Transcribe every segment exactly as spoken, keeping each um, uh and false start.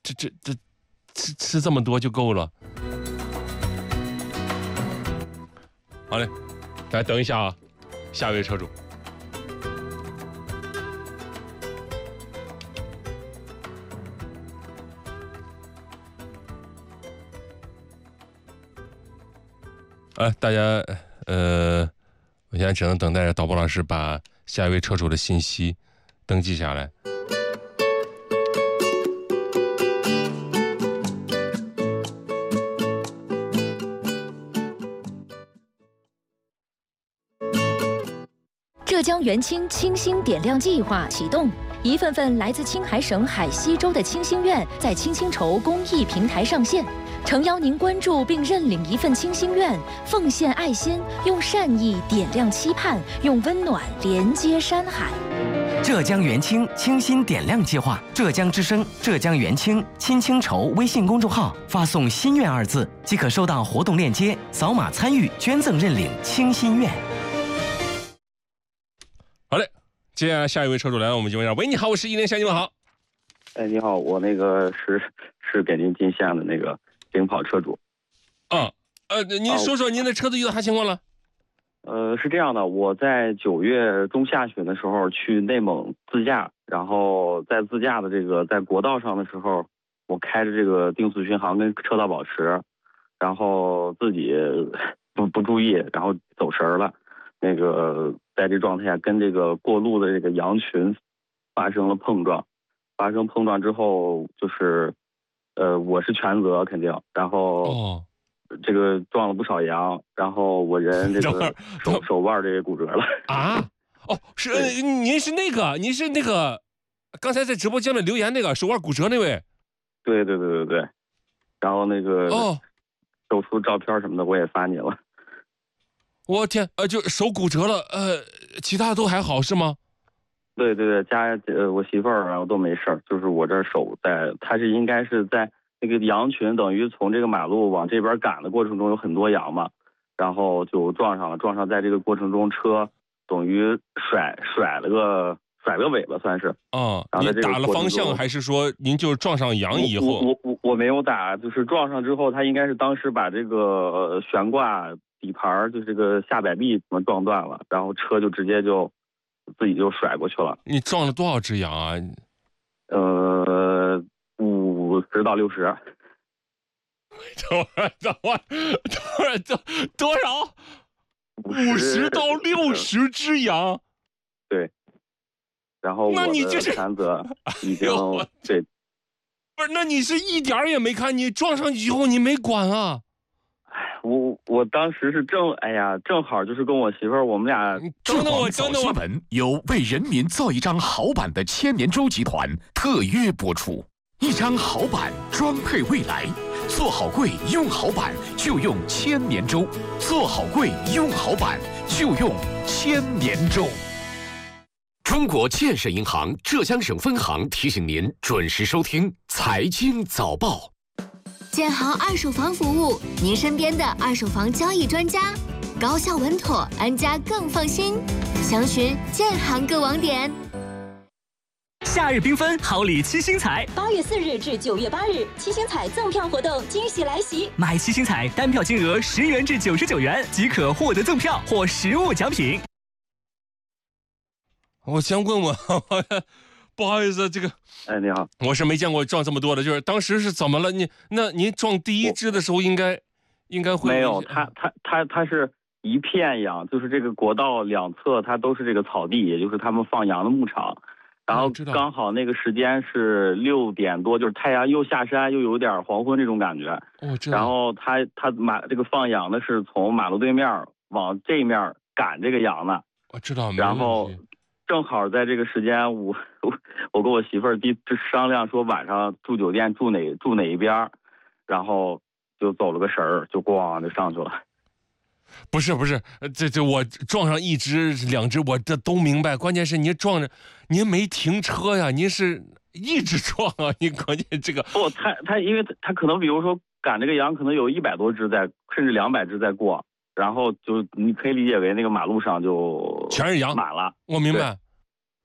这这这吃吃这么多就够了。好嘞，大家等一下啊，下一位车主。呃，大家，呃，我现在只能等待着导播老师把下一位车主的信息登记下来。 浙江元清清新点亮计划启动，一份份来自青海省海西州的清心愿在清新筹公益平台上线。诚邀您关注并认领一份清心愿，奉献爱心，用善意点亮期盼，用温暖连接山海。 浙江元清清新点亮计划，浙江之声、浙江元清亲清筹微信公众号发送“心愿”二字，即可收到活动链接，扫码参与捐赠认领清心愿。 好嘞，接下来下一位车主来到我们节目上。喂，你好，我是一连香，你们好。 哎，你好，我那个是是给您进线的那个领跑车主。 啊，呃，您说说您的车子遇到啥情况了？ 呃，是这样的，我在九月中下旬的时候去内蒙自驾，然后在自驾的这个在国道上的时候，我开着这个定速巡航跟车道保持，然后自己不不注意，然后走神了。那个在这状态下跟这个过路的这个羊群发生了碰撞，发生碰撞之后就是，呃，我是全责肯定，然后。 哦。 这个撞了不少羊，然后我人这个手手腕这个骨折了啊！哦，是您是那个您是那个刚才在直播间里留言那个手腕骨折那位？ 对对对对对，然后那个哦， 手出照片什么的我也发你了。 我天，呃，就手骨折了，呃，其他都还好是吗？ 对对对，家呃我媳妇儿然后都没事，就是我这手在，他是应该是在。那个羊群等于从这个马路往这边赶的过程中有很多羊嘛，然后就撞上了，撞上在这个过程中车等于甩甩了个甩了个尾巴算是。 啊、嗯，你打了方向还是说您就撞上羊以后？ 我我我我没有打，就是撞上之后，他应该是当时把这个呃悬挂底盘就是这个下摆臂怎么撞断了，然后车就直接就自己就甩过去了。 你撞了多少只羊啊？ 呃。五十到六十， 等会儿，等会儿，等会儿，多多少？五十到六十只羊。 对。然后我的全责已经对。 不是，那你是一点也没看，你撞上去以后你没管啊？ 哎，我我当时是正，哎呀，正好就是跟我媳妇儿，我们俩。 等等我，等等我。 新闻由为人民造一张好版的千年舟集团特约播出。一张好板装配未来，做好柜用好板就用千年舟，做好柜用好板就用千年舟。中国建设银行浙江省分行提醒您准时收听财经早报。 建行二手房服务，您身边的二手房交易专家，高效稳妥，安家更放心。详询建行各网点。 夏日缤纷，好礼七星彩。 八月四日至九月八日，七星彩赠票活动惊喜来袭！ 买七星彩单票金额十元至九十九元即可获得赠票或实物奖品。 我想问问，不好意思，这个， 哎，你好， 我是没见过撞这么多的，就是当时是怎么了？你那您撞第一只的时候应该应该会没有，它它它它是一片羊，就是这个国道两侧它都是这个草地，也就是他们放羊的牧场。然后刚好那个时间是六点多，就是太阳又下山又有点黄昏这种感觉。 哦， 然后他他马这个放羊的是从马路对面往这面赶这个羊呢。 我知道。 然后正好在这个时间，我我跟我媳妇儿第商量说晚上住酒店住哪住哪一边，然后就走了个神儿，就咣就上去了。 不是不是，这这我撞上一只两只，我这都明白。关键是您撞着，您没停车呀，您是一直撞啊，您关键这个不，他他因为他可能比如说赶这个羊，可能有一百多只在，甚至两百只在过，然后就你可以理解为那个马路上就全是羊满了。 我明白。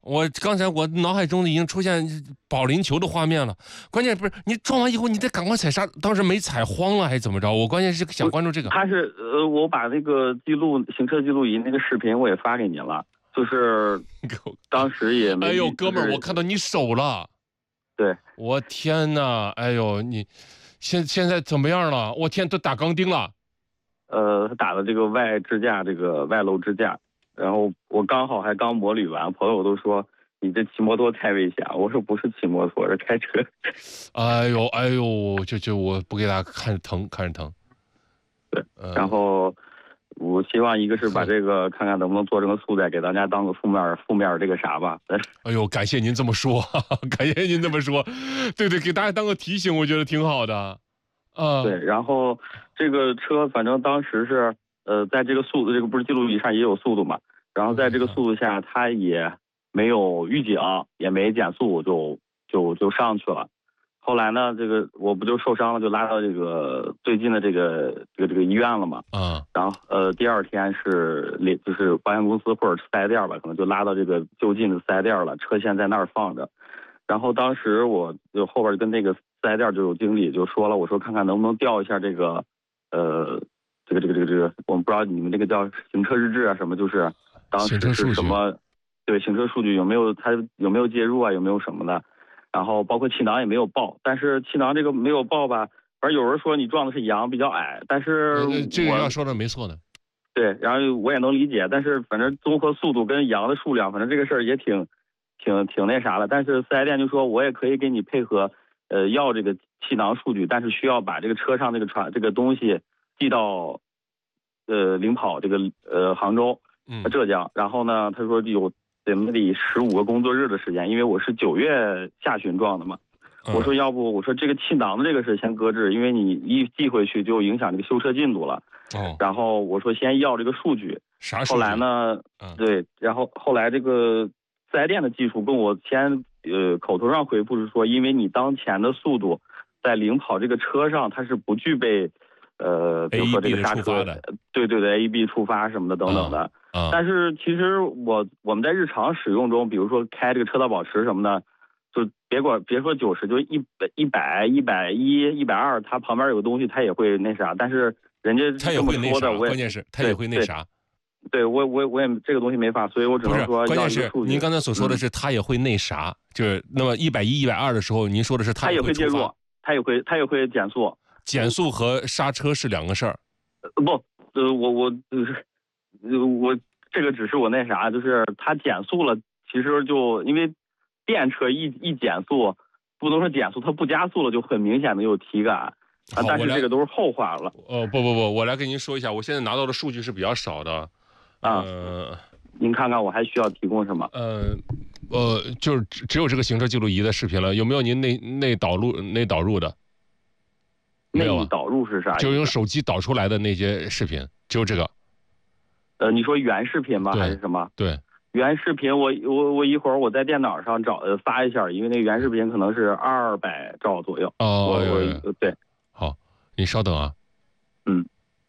我刚才我脑海中已经出现保龄球的画面了。关键不是你撞完以后，你得赶快踩刹，当时没踩慌了还是怎么着？我关键是想关注这个。 他是呃，我把那个记录行车记录仪那个视频我也发给您了，就是当时也没。 哎呦，哥们儿，我看到你手了。 对， 我天哪！哎呦，你现现在怎么样了？我天，都打钢钉了。 呃，他打的这个外支架，这个外露支架。然后我刚好还刚磨铝完，朋友都说你这骑摩托太危险。我说不是骑摩托，是开车。 哎呦哎呦，就就我不给大家看着疼，看着疼。 对，呃、然后我希望一个是把这个看看能不能做成个素材，给大家当个负面负面这个啥吧。 哎呦，感谢您这么说，感谢您这么说。对对，给大家当个提醒，我觉得挺好的。啊、 呃，对，然后这个车反正当时是呃，在这个速度，这个不是记录仪上也有速度嘛。然后在这个速度下，它也没有预警，也没减速，就就就上去了。后来呢，这个我不就受伤了，就拉到这个最近的这个这个这个医院了嘛。 啊。 然后呃，第二天是连就是保险公司或者四 S 店吧，可能就拉到这个就近的四 S 店了，车先在那儿放着。然后当时我就后边跟那个四 S 店就有经理就说了，我说看看能不能调一下这个呃这个这个这个这个，我们不知道你们这个叫行车日志啊什么，就是。当时是什么？对，行车数据有没有他有没有介入啊？有没有什么的？然后包括气囊也没有爆，但是气囊这个没有爆吧，反正有人说你撞的是羊比较矮，但是呃、这个要说的没错的。 对，然后我也能理解，但是反正综合速度跟羊的数量，反正这个事儿也挺挺挺那啥的。但是四 S 店就说我也可以给你配合，呃，要这个气囊数据，但是需要把这个车上这个传这个东西寄到呃领跑这个呃杭州。浙江，然后呢，他说有得得十五个工作日的时间，因为我是九月下旬撞的嘛。嗯、我说要不，我说这个气囊的这个事先搁置，因为你一寄回去就影响这个修车进度了。 哦。 然后我说先要这个数据。 啥数据？ 后来呢？嗯、对，然后后来这个四 S 店的技术跟我先呃口头上回复是说，因为你当前的速度在领跑这个车上它是不具备呃，比如说这个刹车，对对对 ，A E B 触发什么的等等的。嗯啊、 但是其实我我们在日常使用中，比如说开这个车道保持什么的，就别管别说九十，就一百一百一百一一百二，它旁边有个东西，它也会那啥。但是人家他也会那啥，关键是他也会那啥。 对, 对我我我也这个东西没法，所以我只能说关键是您刚才所说的是他也会那啥，嗯、就是那么一百一一百二的时候，您说的是他也会介入，他也会他也会减速， 减速和刹车是两个事儿。 不，呃，我我就是。我这个只是我那啥，就是它减速了，其实就因为电车一一减速，不能说减速，它不加速了，就很明显的有体感啊。但是这个都是后话了。 哦，不不不，我来跟您说一下，我现在拿到的数据是比较少的。 啊， 呃， 您看看我还需要提供什么？ 呃呃，就是只有这个行车记录仪的视频了，有没有您内内导入内导入的？没有啊。 内导入是啥？ 就用手机导出来的那些视频，只有这个。 呃，你说原视频吗？还是什么？ 对， 原视频我我我一会儿我在电脑上找呃发一下，因为那个原视频可能是二百兆左右。 哦， 我我对。 好，你稍等啊。 嗯。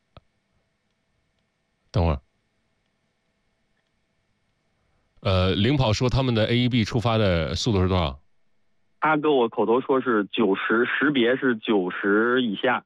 等会儿。呃，领跑说他们的 A E B 触发的速度是多少？ 他跟我口头说是九十，识别是九十以下。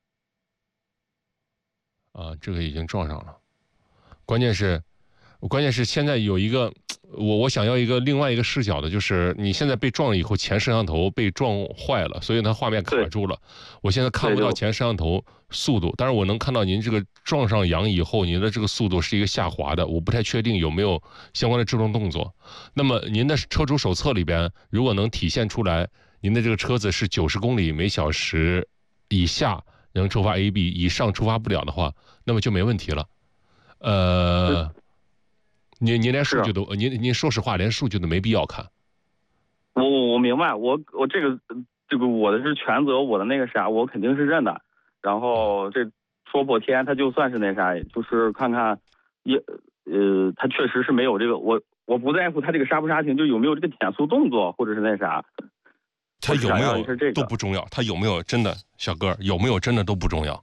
啊，这个已经撞上了。关键是，关键是现在有一个，我我想要一个另外一个视角的，就是你现在被撞了以后，前摄像头被撞坏了，所以它画面卡住了。我现在看不到前摄像头速度，但是我能看到您这个撞上羊以后，您的这个速度是一个下滑的，我不太确定有没有相关的制动动作。那么您的车主手册里边，如果能体现出来您的这个车子是九十公里每小时以下能触发 A E B， 以上触发不了的话，那么就没问题了。呃，您您连数据都，您您说实话，连数据都没必要看。 我我我明白，我我这个这个我的是全责，我的那个啥，我肯定是认的。然后这说破天，他就算是那啥，就是看看也呃，他确实是没有这个，我我不在乎他这个刹不刹停，就有没有这个减速动作，或者是那啥。 他有没有都不重要，他有没有真的小哥有没有真的都不重要。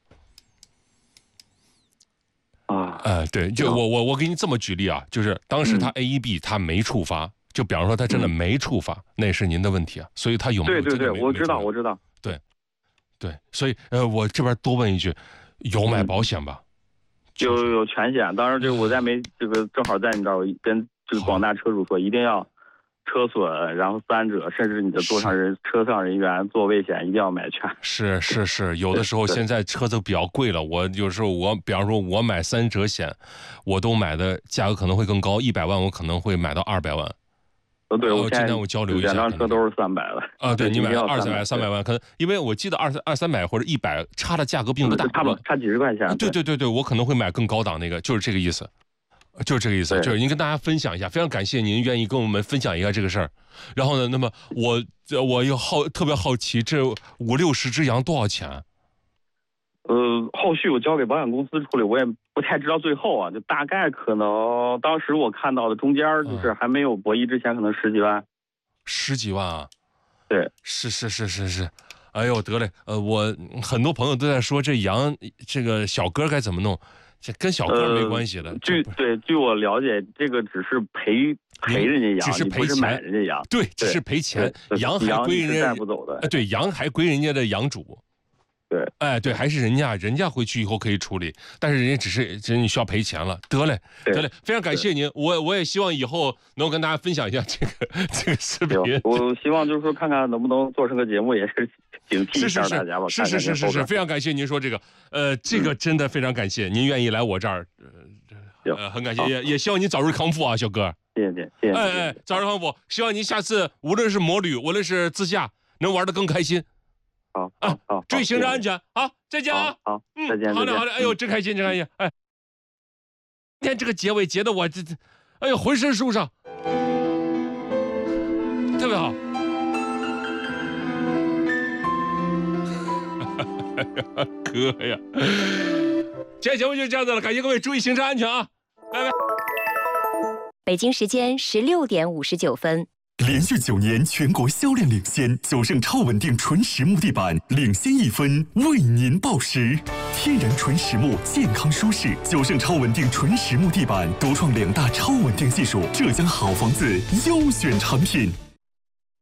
啊， 呃，对，就我我我给你这么举例啊，就是当时他 A E B 他没触发， 就比方说他真的没触发，嗯、那也是您的问题啊。所以他有没有？ 对对对，我知道，我知道。 对，对，所以呃，我这边多问一句，有买保险吧？ 有有有全险，当然这个我在没这个正好在你这儿，跟这个广大车主说，一定要。车损，然后三者，甚至你的座上人、车上人员座位险一定要买全。 是是是，有的时候现在车子比较贵了，我有时候我，比方说我买三者险，我都买的价格可能会更高，一百万我可能会买到二百万。 呃，对，我今天我交流一下， 两张车都是三百的。 啊，对你买二三百、三百万，可能因为我记得二三二三百或者一百差的价格并不大， 差不差几十块钱。 对对对对，我可能会买更高档那个，就是这个意思。就是这个意思，就是您跟大家分享一下，非常感谢您愿意跟我们分享一下这个事儿。然后呢，那么我我又好特别好奇，这五六十只羊多少钱？ 呃，后续我交给保险公司处理，我也不太知道最后啊，就大概可能当时我看到的中间就是还没有博弈之前，可能十几万。 十几万啊？ 对， 是是是是是。哎呦得嘞，呃，我很多朋友都在说这羊这个小哥该怎么弄。这跟小哥没关系的。 呃、据对，据我了解，这个只是赔赔人家羊， 只是赔钱， 买人家羊。 对，只是赔钱，羊还归人家带不走的。 对，羊还归人家的羊主。 对， 哎，对，还是人家，人家回去以后可以处理，但是人家只是，只是你需要赔钱了。得嘞，得嘞，非常感谢您，我我也希望以后能跟大家分享一下这个这个视频。 我希望就是说，看看能不能做成个节目，也是警惕一下大家吧。 是是是是是，非常感谢您说这个，呃，这个真的非常感谢您愿意来我这儿，呃，呃很感谢，也也希望你早日康复啊，小哥。 谢谢您，谢谢。 哎哎，早日康复，希望您下次无论是摩旅，无论是自驾，能玩得更开心。 好啊，好， 注意行车安全，好，再见啊， 好，再见， 好的，好的，哎呦，真开心，真开心，哎，今天这个结尾结的我这，哎呦，浑身舒畅，特别好，哥呀，今天节目就这样子了，感谢各位，注意行车安全啊，拜拜。 北京时间十六点五十九分。 连续九年全国销量领先，九盛超稳定纯实木地板领先一分，为您报时。天然纯实木，健康舒适，九盛超稳定纯实木地板独创两大超稳定技术，浙江好房子优选产品。